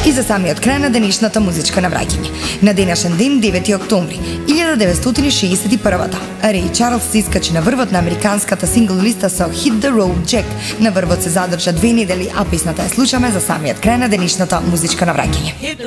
И за самиот крај на денешното музичко навраќање. На денешен ден, 9 октомври 1961-та, Рей Чарлс се искачи на врвот на американската сингл листа со Hit the Road Jack. На врвот се задржа 2 недели, а песната ја слушаме за самиот крај на денешното музичко навраќање.